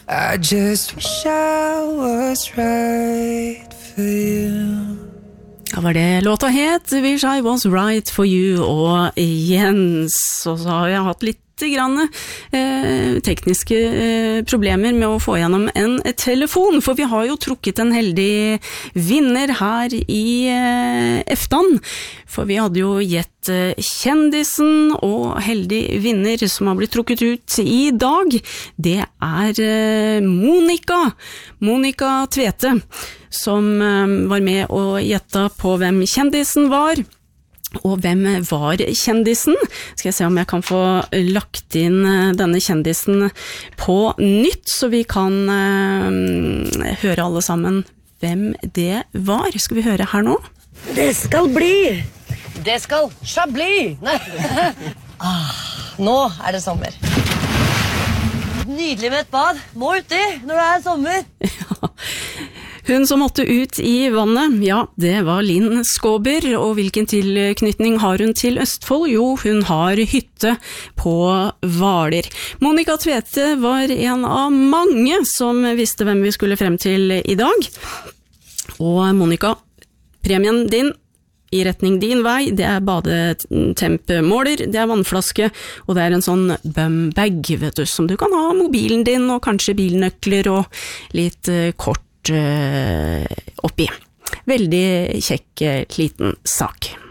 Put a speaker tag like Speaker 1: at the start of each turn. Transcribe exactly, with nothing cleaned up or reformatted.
Speaker 1: I just wish I was right for you.
Speaker 2: Ja, var det låta het Wish I Was Right For You, og igjen så har jeg hatt litt grann eh, tekniske eh, problemer med å få gjennom en telefon, for vi har jo trukket en heldig vinner her i eh, Eftan, for vi hadde jo gitt eh, kjendisen og heldig vinner som har blitt trukket ut i dag. Det er eh, Monica, Monica Tvete, som eh, var med og gjette på hvem kjendisen var. Og hvem var kjendisen? Skal jeg se om jeg kan få lagt inn denne kjendisen på nytt, så vi kan uh, høre alle sammen hvem det var. Skal vi høre her nå?
Speaker 3: Det skal bli! Det skal Chablis! Nei. ah, nå er det sommer. Nydelig med et bad. Må uti når det er sommer.
Speaker 2: Ja. Hun som måtte ut i vannet, ja, det var Linn Skåber, og hvilken tilknytning har hun til Østfold? Jo, hun har hytte på Hvaler. Monica Tvete var en av mange som visste hvem vi skulle frem til i dag. Og Monica, premien din i retning din vei, det er badetempmåler, det er vannflaske, og det er en sånn bumbag, vet du, som du kan ha mobilen din, og kanskje bilnøkler og litt uh, kort oppi. Veldig kjekk liten sak.